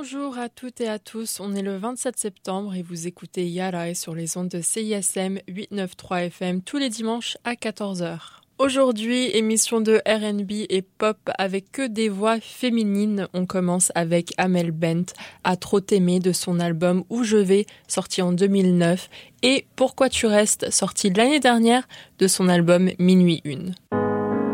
Bonjour à toutes et à tous, on est le 27 septembre et vous écoutez Yara sur les ondes de CISM 893 FM tous les dimanches à 14h. Aujourd'hui, émission de R&B et pop avec que des voix féminines. On commence avec Amel Bent, À trop t'aimer de son album Où je vais, sorti en 2009, et Pourquoi tu restes, sorti l'année dernière de son album Minuit 1.